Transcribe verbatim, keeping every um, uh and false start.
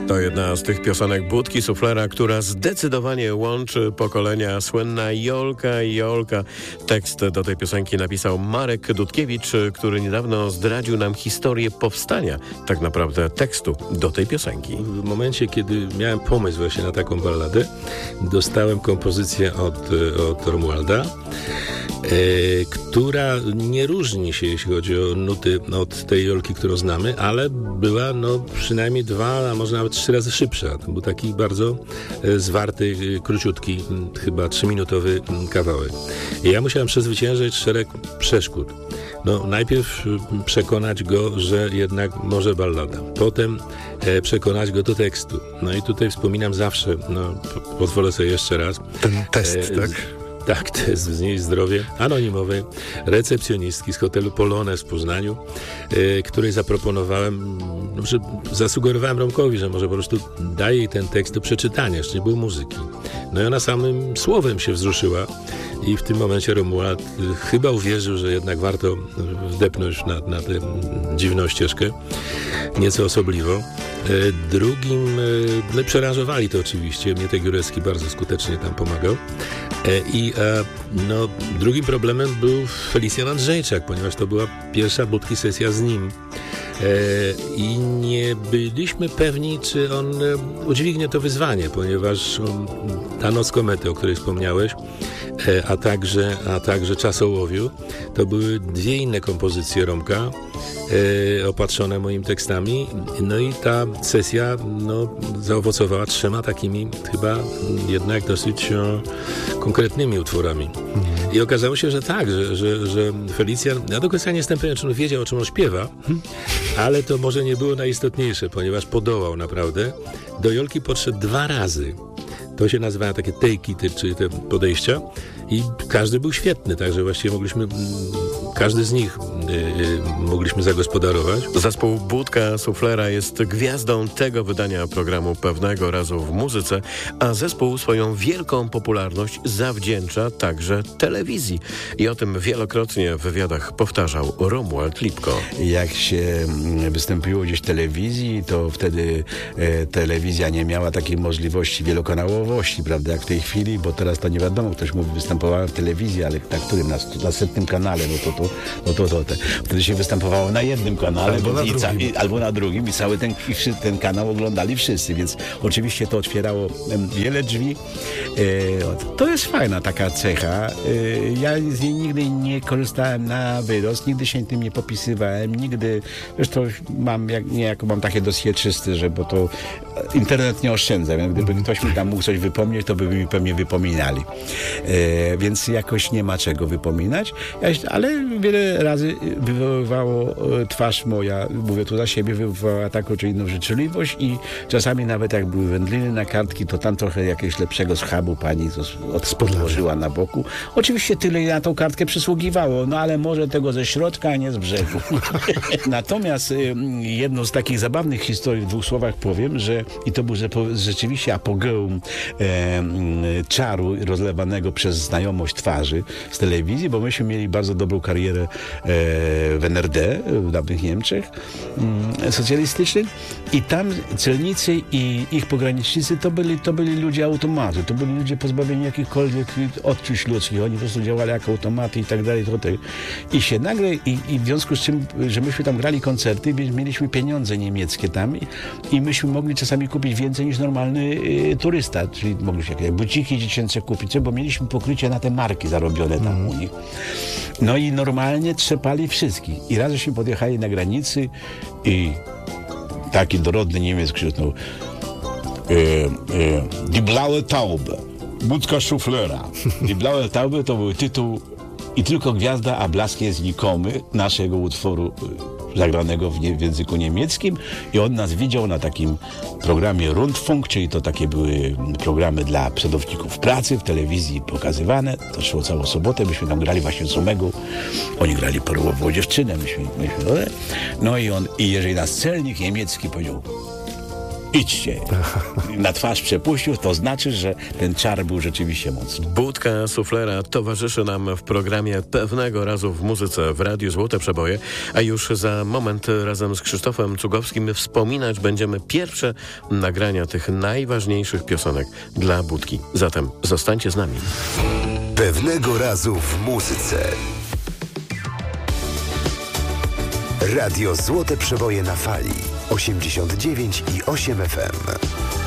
To jedna z tych piosenek Budki Suflera, która zdecydowanie łączy pokolenia. Słynna Jolka i Jolka. Tekst do tej piosenki napisał Marek Dudkiewicz, który niedawno zdradził nam historię powstania tak naprawdę tekstu do tej piosenki. W momencie, kiedy miałem pomysł właśnie na taką balladę, dostałem kompozycję od, od Romualda, e, która nie różni się, jeśli chodzi o nuty, od tej Jolki, którą znamy, ale była no przynajmniej dwa, a może nawet trzy razy szybsza. To był taki bardzo e, zwarty, e, króciutki, m, chyba trzyminutowy m, kawałek. I ja musiałem przezwyciężyć szereg przeszkód. No, najpierw przekonać go, że jednak może ballada. Potem e, przekonać go do tekstu. No i tutaj wspominam zawsze, no pozwolę sobie jeszcze raz. Ten test, e, tak? Tak, test z niej zdrowie anonimowej recepcjonistki z hotelu Polonez w Poznaniu, e, której zaproponowałem, no, że zasugerowałem Romkowi, że może po prostu daje jej ten tekst do przeczytania, jeszcze nie było muzyki. No i ona samym słowem się wzruszyła i w tym momencie Romuald e, chyba uwierzył, że jednak warto wdepnąć na, na tę dziwną ścieżkę, nieco osobliwą. E, drugim, e, no przearanżowali to oczywiście, Mietek Jurecki bardzo skutecznie tam pomagał. E, I e, no, drugim problemem był Felicjan Andrzejczak, ponieważ to była pierwsza Budki sesja z nim. E, I nie byliśmy pewni, czy on e, udźwignie to wyzwanie, ponieważ um, ta Noc komety, o której wspomniałeś, e, a, także, a także Czas ołowiu, to były dwie inne kompozycje Romka, e, opatrzone moimi tekstami. No i ta sesja no, zaowocowała trzema takimi chyba jednak dosyć o, konkretnymi utworami. I okazało się, że tak, że, że, że Felicjan, ja do końca nie jestem pewien, czy on wiedział, o czym on śpiewa, ale to może nie było najistotniejsze, ponieważ podołał naprawdę. Do Jolki podszedł dwa razy. To się nazywają takie take-ity, czyli te podejścia. I każdy był świetny, także właściwie mogliśmy, każdy z nich yy, mogliśmy zagospodarować. Zespół Budka Suflera jest gwiazdą tego wydania programu Pewnego Razu w muzyce, a zespół swoją wielką popularność zawdzięcza także telewizji. I o tym wielokrotnie w wywiadach powtarzał Romuald Lipko. Jak się występiło gdzieś w telewizji, to wtedy e, telewizja nie miała takiej możliwości wielokanałowości, prawda, jak w tej chwili, bo teraz to nie wiadomo, ktoś mówi, występowałem w telewizji, ale na którym? Na, na setnym kanale, no to to, no to, to te. Wtedy się występowało na jednym kanale, albo, bo na, i, drugim. I, albo na drugim i cały ten, i ten kanał oglądali wszyscy, więc oczywiście to otwierało em, wiele drzwi. E, to jest fajna taka cecha. E, ja z niej nigdy nie korzystałem na wyrost, nigdy się tym nie popisywałem, nigdy, zresztą mam, jak, niejako mam takie dosyć czyste, że bo to internet nie oszczędza, więc gdyby ktoś mi tam mógł coś wypomnieć, to by mi pewnie wypominali. E, więc jakoś nie ma czego wypominać, ale wiele razy wywoływało twarz moja, mówię tu za siebie, wywołała taką czy inną życzliwość i czasami nawet jak były wędliny na kartki, to tam trochę jakiegoś lepszego schabu pani odłożyła na boku. Oczywiście tyle na tą kartkę przysługiwało, no ale może tego ze środka, a nie z brzegu. Natomiast y, jedną z takich zabawnych historii w dwóch słowach powiem, że i to był rzeczywiście apogeum e, czaru rozlewanego przez znajomość twarzy z telewizji, bo myśmy mieli bardzo dobrą karierę e, w en er de, w dawnych Niemczech mm, socjalistycznych i tam celnicy i ich pogranicznicy to byli, to byli ludzie automaty, to byli ludzie pozbawieni jakichkolwiek odczuć ludzkich, oni po prostu działali jak automaty i tak dalej. Tutaj. I się nagle, i, i w związku z czym, że myśmy tam grali koncerty, więc mieliśmy pieniądze niemieckie tam i, i myśmy mogli czasami kupić więcej niż normalny y, turysta, czyli mogliśmy jakieś buciki dziecięce kupić, bo mieliśmy pokrycie na te marki zarobione tam mm. u nich. No i normalnie trzepali wszystkich. I raz żeśmy podjechali na granicy i taki dorodny Niemiec krzyknął e, e, Die blaue Taube, Budka Suflera. Die blaue Taube to był tytuł i tylko gwiazda, a blask jest znikomy naszego utworu zagranego w, nie, w języku niemieckim i on nas widział na takim programie Rundfunk, czyli to takie były programy dla przedowników pracy w telewizji pokazywane. To szło całą sobotę, myśmy tam grali właśnie z Omegą. Oni grali perłową dziewczynę, myśmy, myśmy, no i on, i jeżeli nas celnik niemiecki powiedział idźcie. Na twarz przepuścił, to znaczy, że ten czar był rzeczywiście mocny. Budka Suflera towarzyszy nam w programie Pewnego razu w muzyce w Radiu Złote Przeboje, a już za moment razem z Krzysztofem Cugowskim wspominać będziemy pierwsze nagrania tych najważniejszych piosenek dla Budki. Zatem zostańcie z nami. Pewnego razu w muzyce. Radio Złote Przeboje na fali osiemdziesiąt dziewięć i osiem F M.